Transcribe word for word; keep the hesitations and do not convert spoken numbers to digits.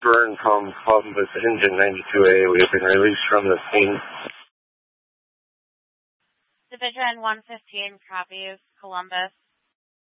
burn from Columbus Engine ninety-two A. We have been released from the scene. Division one fifteen copies, Columbus.